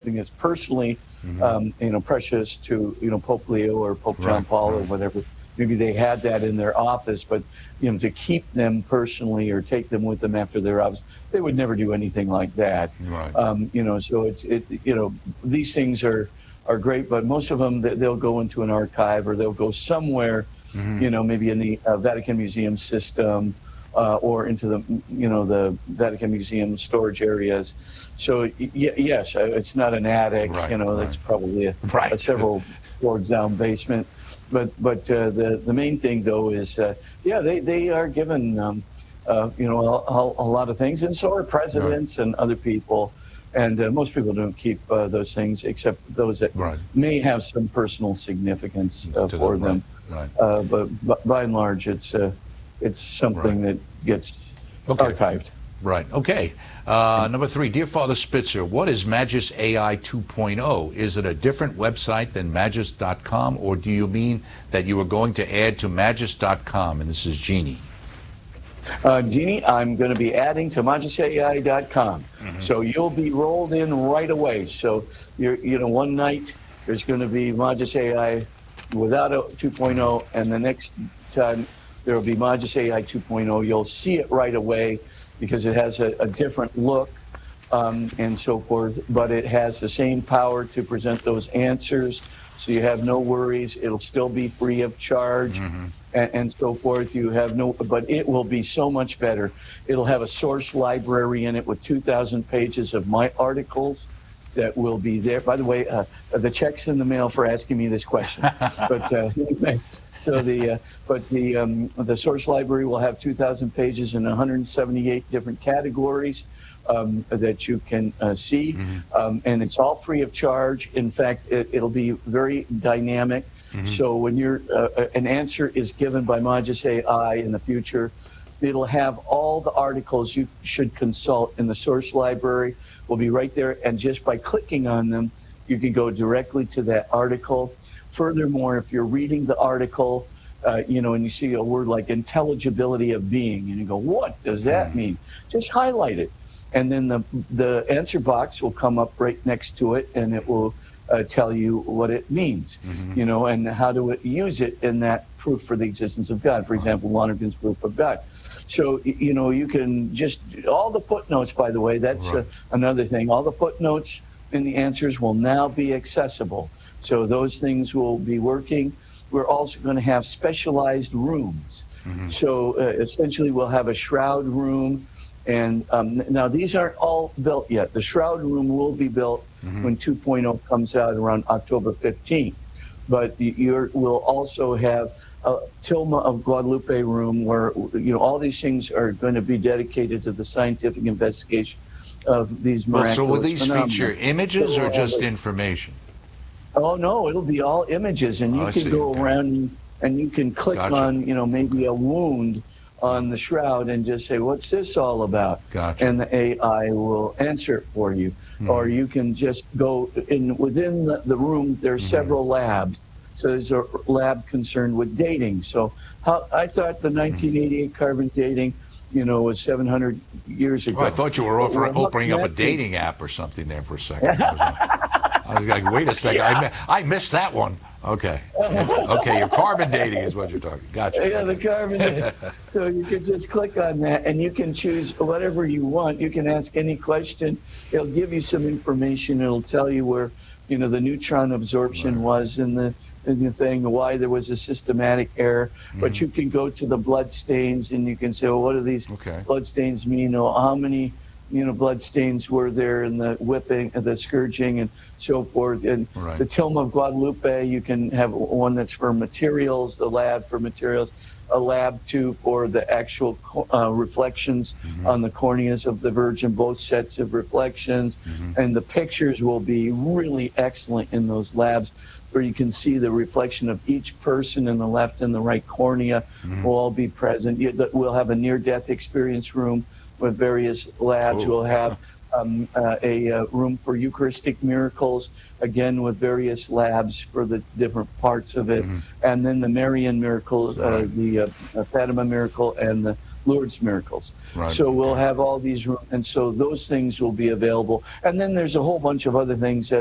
that's personally, precious to, Pope Leo or Pope John Paul or whatever. Maybe they had that in their office, but, to keep them personally or take them with them after their office, they would never do anything like that. Right. So these things are great, but most of them, they'll go into an archive or they'll go somewhere, maybe in the Vatican Museum system, or into the Vatican Museum storage areas. So yes, it's not an attic. That's probably a several floors down basement. But the main thing though is they are given a lot of things, and so are presidents and other people. And most people don't keep those things, except those that may have some personal significance for them. But by and large, it's something that gets archived. Right. Okay. Number 3, dear Father Spitzer, what is Magis AI 2.0? Is it a different website than magis.com, or do you mean that you are going to add to magis.com? And this is Jeannie. Jeannie, I'm going to be adding to magisai.com. So you'll be rolled in right away. So one night there's going to be Magis AI without a 2.0, and the next time there will be Magis AI 2.0. You'll see it right away because it has a different look and so forth, but it has the same power to present those answers. So you have no worries. It'll still be free of charge and so forth. But it will be so much better. It'll have a source library in it with 2,000 pages of my articles that will be there. By the way, the check's in the mail for asking me this question. But anyway, so the source library will have 2,000 pages in 178 different categories that you can see, and it's all free of charge. In fact, it'll be very dynamic. So when an answer is given by Magis AI in the future, it'll have all the articles you should consult in the source library will be right there, and just by clicking on them, you can go directly to that article. Furthermore, if you're reading the article, and you see a word like intelligibility of being, and you go, what does that mean? Just highlight it. And then the answer box will come up right next to it, and it will tell you what it means, and how to use it in that proof for the existence of God. For example, Lonergan's proof of God. So, you can just, all the footnotes, by the way, that's another thing. All the footnotes in the answers will now be accessible. So those things will be working. We're also going to have specialized rooms. So essentially we'll have a shroud room. And now these aren't all built yet. The shroud room will be built when 2.0 comes out around October 15th. But we'll also have a Tilma of Guadalupe room where, all these things are going to be dedicated to the scientific investigation of these miraculous So will these phenomena. feature images or just information? Oh, no, it'll be all images. And you can go around and you can click on, maybe a wound on the shroud and just say, what's this all about? And the AI will answer it for you. Or you can just go within the room, there's several labs. So there's a lab concerned with dating. So I thought the 1988 carbon dating, was 700 years ago. Oh, I thought you were opening up a dating app or something there for a second. I was like, wait a second, I missed that one. Okay. Okay, your carbon dating is what you're talking. Gotcha. Yeah, the carbon dating. So you can just click on that, and you can choose whatever you want. You can ask any question. It'll give you some information. It'll tell you where, the neutron absorption was in the thing, why there was a systematic error. But you can go to the blood stains, and you can say, well, what do these blood stains mean? Or how many blood stains were there in the whipping, the scourging, and so forth. And the Tilma of Guadalupe, you can have one that's for materials, the lab for materials, a lab too for the actual reflections on the corneas of the Virgin, both sets of reflections. And the pictures will be really excellent in those labs, where you can see the reflection of each person in the left and the right cornea will all be present. We'll have a near-death experience room with various labs. We'll have a room for Eucharistic miracles, again with various labs for the different parts of it. And then the Marian miracles, the Fatima miracle and the Lourdes Miracles. Right. So we'll have all these, and so those things will be available. And then there's a whole bunch of other things that